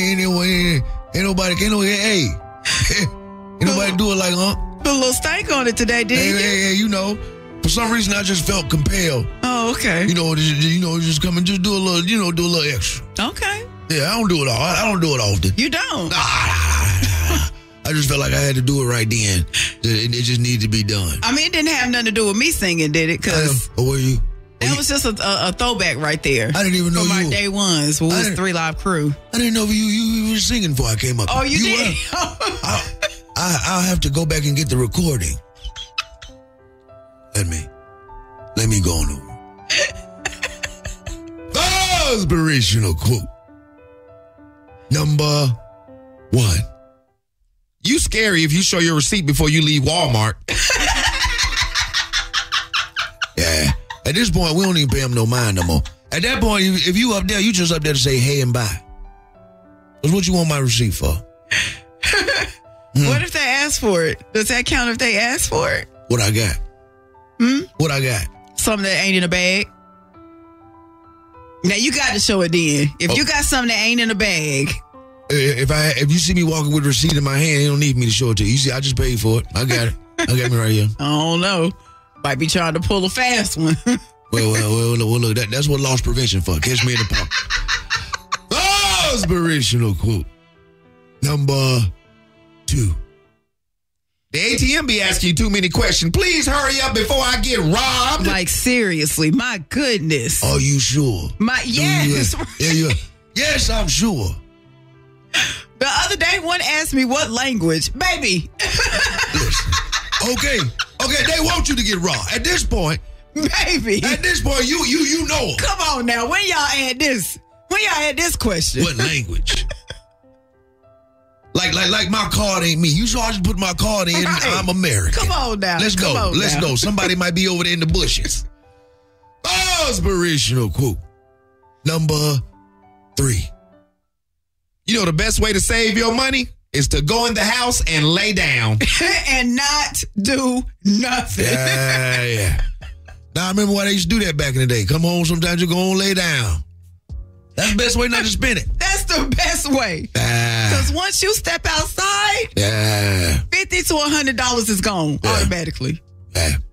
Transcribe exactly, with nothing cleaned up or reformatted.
anyway, ain't nobody, ain't no, hey, ain't nobody do it like, huh? Put a little stank on it today, didn't hey, you? Hey, hey, you know, for some reason I just felt compelled. Oh, okay. You know, just, you know, just come and just do a little, you know, do a little extra. Okay. Yeah, I don't do it all. I don't do it often. You don't? Nah, nah, nah, nah. I just felt like I had to do it right then. It, it just needed to be done. I mean, it didn't have nothing to do with me singing, did it? Because or were you? that was just a, a, a throwback right there. I didn't even know from you my were, day ones. We was Three Live Crew. I didn't know you, you, you were singing before I came up. Oh, you, you did? I, I, I'll have to go back and get the recording. Let me, let me go on over. Inspirational quote. Number one. You scary if you show your receipt before you leave Walmart. Yeah. At this point, we don't even pay them no mind no more. At that point, if you up there, you just up there to say hey and bye. That's what you want my receipt for. hmm. What if they ask for it? Does that count if they ask for it? What I got? Hmm? What I got? Something that ain't in a bag. Now, you got to show it then. If oh. you got something that ain't in a bag. If I if you see me walking with a receipt in my hand, you don't need me to show it to you. You see, I just paid for it. I got it. I got me right here. I don't know. Might be trying to pull a fast one. well, well, well, well, look, that, that's what loss prevention for. Catch me in the park. Oh, inspirational quote. Number two. The A T M be asking you too many questions. Please hurry up before I get robbed. Like, seriously, my goodness. Are you sure? My yes. You, yeah, you, yes, I'm sure. The other day, one asked me what language. Baby. Listen. Okay. Okay, they want you to get raw. At this point. Baby. At this point, you you you know. Come on now. When y'all add this? When y'all add this question? What language? like like like my card ain't me. You saw I just put my card in. Right. I'm American. Come on now. Let's Come go. On Let's now. go. Somebody might be over there in the bushes. Oh, inspirational quote. Number three. You know the best way to save your money is to go in the house and lay down. And not do nothing. Yeah, yeah. Now, I remember why they used to do that back in the day. Come home, sometimes you go and lay down. That's the best way not to spend it. That's the best way. Because uh, once you step outside, yeah, fifty to one hundred dollars is gone yeah. automatically. Yeah.